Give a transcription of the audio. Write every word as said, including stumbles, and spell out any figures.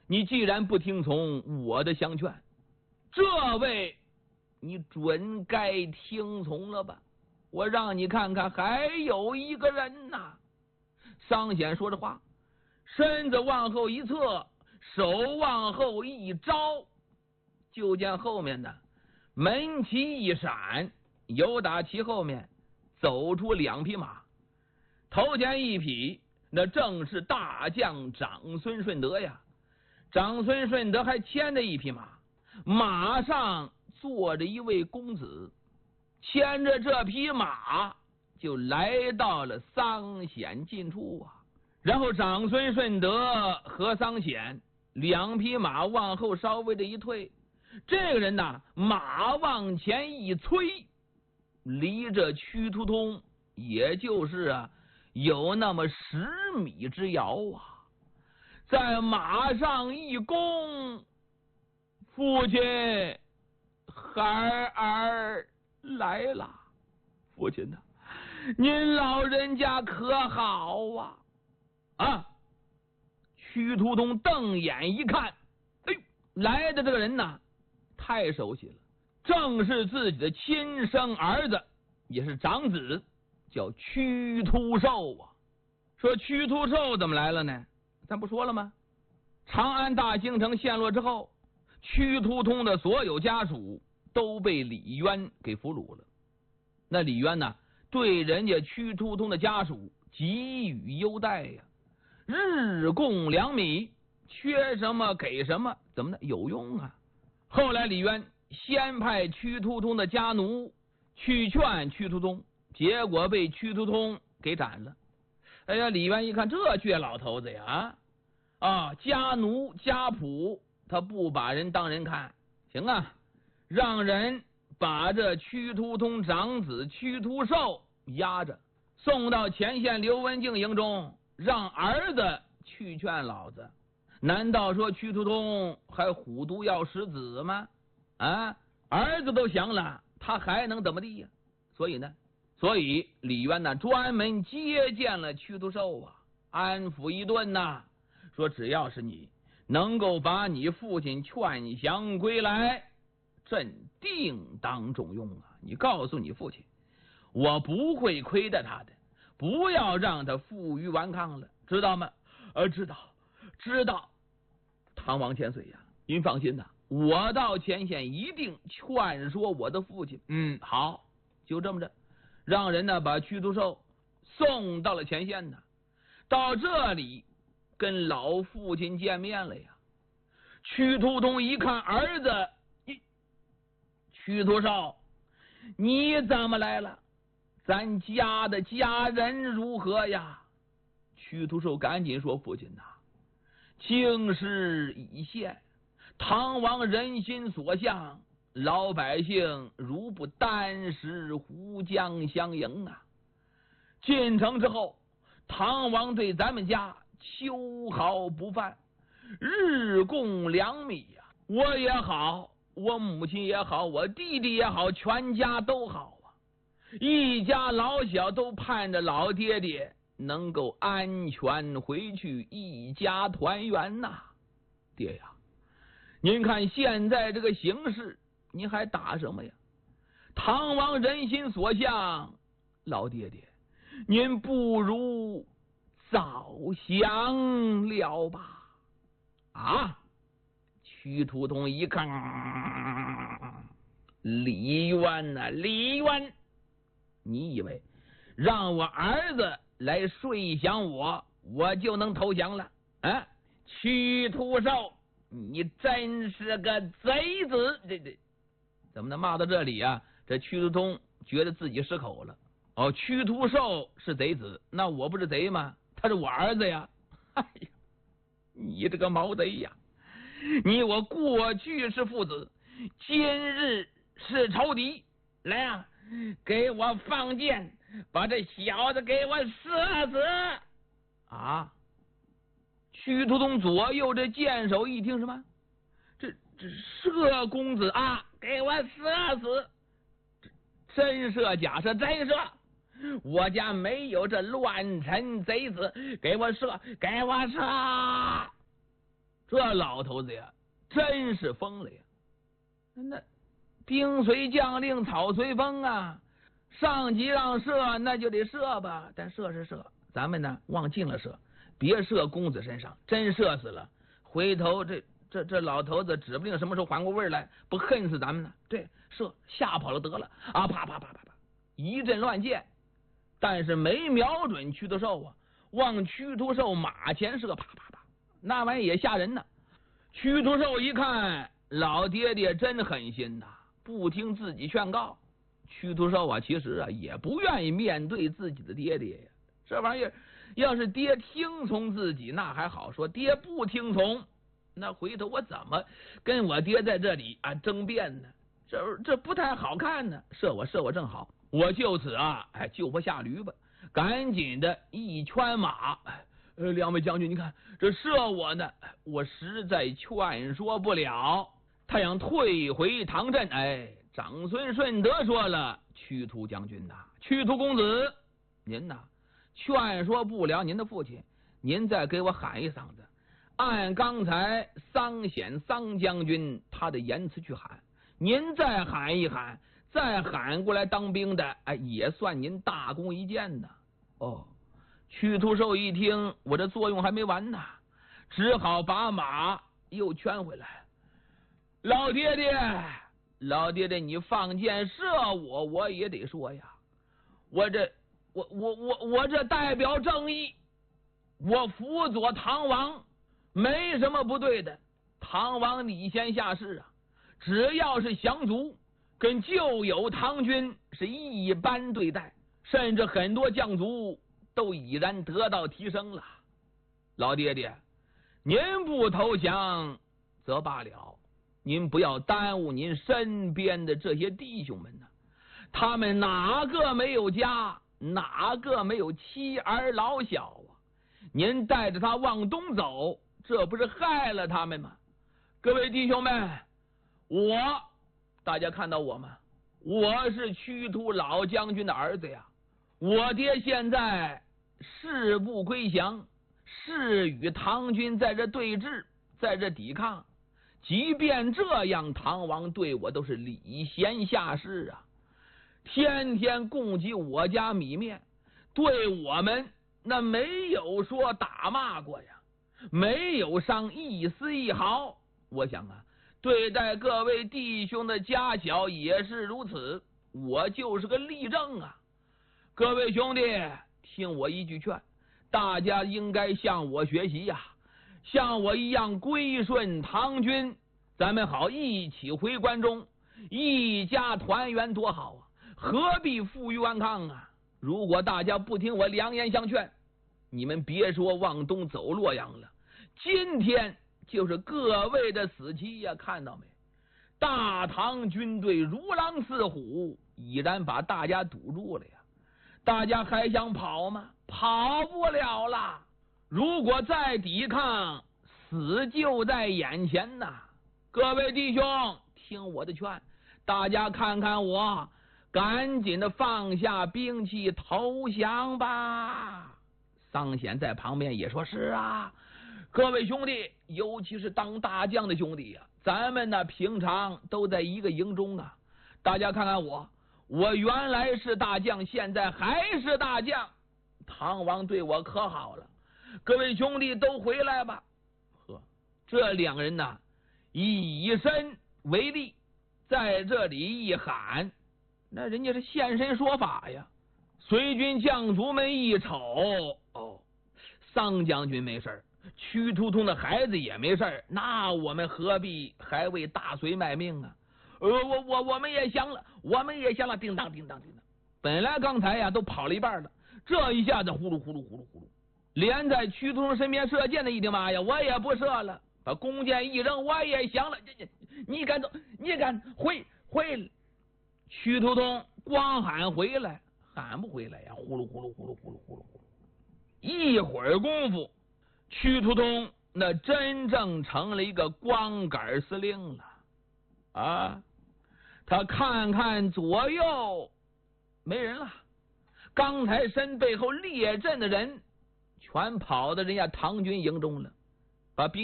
你既然不听从我的相劝，这位你准该听从了吧？我让你看看，还有一个人呐。商显说着话，身子往后一侧，手往后一招，就见后面的门旗一闪，由打其后面走出两匹马，头前一匹那正是大将长孙顺德呀。长孙顺德还牵着一匹马，马上坐着一位公子，牵着这匹马就来到了桑显近处啊。然后长孙顺德和桑显两匹马往后稍微的一退，这个人呐，马往前一催，离着屈突通也就是啊有那么十米之遥啊。在马上一弓，父亲，孩儿来了。父亲呐，您老人家可好啊？啊！屈突通瞪眼一看，哎呦，来的这个人呐，太熟悉了，正是自己的亲生儿子，也是长子，叫屈突寿啊。说屈突寿怎么来了呢？咱不说了吗？长安大兴城陷落之后，屈突通的所有家属都被李渊给俘虏了。那李渊呢，对人家屈突通的家属给予优待呀，日供粮米，缺什么给什么，怎么的有用啊？后来李渊先派屈突通的家奴去劝屈突通，结果被屈突通给斩了。哎呀，李渊一看这倔老头子呀，啊，家奴家仆他不把人当人看，行啊，让人把这屈突通长子屈突寿押着，送到前线刘文静营中，让儿子去劝老子。难道说屈突通还虎毒要食子吗？啊，儿子都降了，他还能怎么地呀？所以呢，所以李渊呢专门接见了屈突寿啊，安抚一顿呐，说只要是你能够把你父亲劝降归来，朕定当重用啊！你告诉你父亲，我不会亏待他的，不要让他负隅顽抗了，知道吗？呃，知道，知道。唐王千岁呀，您放心呐，我到前线一定劝说我的父亲。嗯，好，就这么着，让人呢把屈突寿送到了前线呢。到这里跟老父亲见面了呀。屈突通一看儿子，屈突寿，你怎么来了？咱家的家人如何呀？屈突寿赶紧说：父亲呐，京师已陷，唐王人心所向，老百姓如不单食胡浆相迎啊！进城之后，唐王对咱们家秋毫不犯，日供粮米呀、啊，我也好，我母亲也好，我弟弟也好，全家都好啊！一家老小都盼着老爹爹能够安全回去，一家团圆呐、啊！爹呀，您看现在这个形势，您还打什么呀？唐王人心所向，老爹爹，您不如早降了吧！啊！屈突通一看，李渊呐、啊，李渊，你以为让我儿子来睡降我，我就能投降了？啊！屈突寿，你真是个贼子！这这怎么能骂到这里啊？这屈突通觉得自己失口了。哦，屈突寿是贼子，那我不是贼吗？他是我儿子呀！哎呀，你这个毛贼呀！你我过去是父子，今日是仇敌。来啊，给我放箭，把这小子给我射死！啊！屈突通左右这箭手一听什么？这这射公子啊，给我射死！真射假射？真射！我家没有这乱臣贼子，给我射，给我射！ 这老头子呀，真是疯了呀！那兵随将令，草随风啊，上级让射，那就得射吧。但射是射，咱们呢往近了射，别射公子身上，真射死了，回头这这这老头子指不定什么时候缓过味来，不恨死咱们呢？对，射吓跑了得了啊！啪啪啪啪啪，一阵乱箭，但是没瞄准驱图兽啊，往驱图兽马前射，啪啪啪，那玩意也吓人呢。驱图兽一看，老爹爹真狠心呐，不听自己劝告。驱图兽啊，其实啊也不愿意面对自己的爹爹呀。这玩意儿要是爹听从自己，那还好说；爹不听从，那回头我怎么跟我爹在这里啊争辩呢？这这不太好看呢。射我射我正好，我就此啊，哎，救活下驴吧。赶紧的一圈马，呃，两位将军，你看这射我呢，我实在劝说不了，他想退回唐镇。哎，长孙顺德说了，驱图将军呐，驱图公子，您呐劝说不了您的父亲，您再给我喊一嗓子，按刚才桑显桑将军他的言辞去喊，您再喊一喊，再喊过来当兵的，哎，也算您大功一件呢。哦，驱图兽一听，我这作用还没完呢，只好把马又圈回来。老爹爹，老爹爹，你放箭射我，我也得说呀，我这我我我我这代表正义，我辅佐唐王，没什么不对的。唐王礼贤下士啊，只要是降卒，跟旧有唐军是一般对待，甚至很多将卒都已然得到提升了。老爹爹，您不投降则罢了，您不要耽误您身边的这些弟兄们呢。他们哪个没有家，哪个没有妻儿老小啊？您带着他往东走，这不是害了他们吗？各位弟兄们，我大家看到我吗？我是驱图老将军的儿子呀。我爹现在誓不归降，是与唐军在这对峙，在这抵抗。即便这样，唐王对我都是礼贤下士啊，天天供给我家米面，对我们那没有说打骂过呀，没有伤一丝一毫。我想啊，对待各位弟兄的家小也是如此，我就是个例证啊。各位兄弟，听我一句劝，大家应该向我学习呀、啊，像我一样归顺唐军，咱们好一起回关中，一家团圆多好啊！何必负隅顽抗啊？如果大家不听我良言相劝，你们别说往东走洛阳了，今天就是各位的死期呀、啊！看到没？大唐军队如狼似虎，已然把大家堵住了呀！大家还想跑吗？跑不了了！如果再抵抗，死就在眼前呐！各位弟兄，听我的劝，大家看看我，赶紧的放下兵器投降吧。桑显在旁边也说是啊，各位兄弟，尤其是当大将的兄弟呀、啊，咱们呢平常都在一个营中啊。大家看看我，我原来是大将，现在还是大将，唐王对我可好了。各位兄弟都回来吧。呵，这两人呢，以身为力，在这里一喊，那人家是现身说法呀。随军将卒们一瞅，哦，桑将军没事，屈突通的孩子也没事，那我们何必还为大隋卖命啊？呃，我我我们也降了，我们也降了，叮当叮当叮当。本来刚才呀都跑了一半了，这一下子呼噜呼噜呼噜呼噜，连在屈突通身边射箭的一听，妈呀，我也不射了，把弓箭一扔，我也降了。这这，你敢走？你敢回回？屈突通光喊回来，喊不回来呀！呼噜呼噜呼噜呼噜呼噜呼噜，一会儿功夫，屈突通那真正成了一个光杆司令了啊！他看看左右，没人了。刚才身背后列阵的人，全跑到人家唐军营中了，把兵